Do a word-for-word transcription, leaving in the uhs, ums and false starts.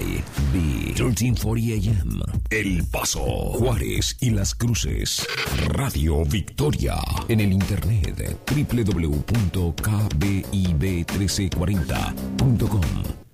I B trece cuarenta A M. El Paso, Juárez y Las Cruces. Radio Victoria. En el internet doble u doble u doble u punto k b i b mil trescientos cuarenta punto com.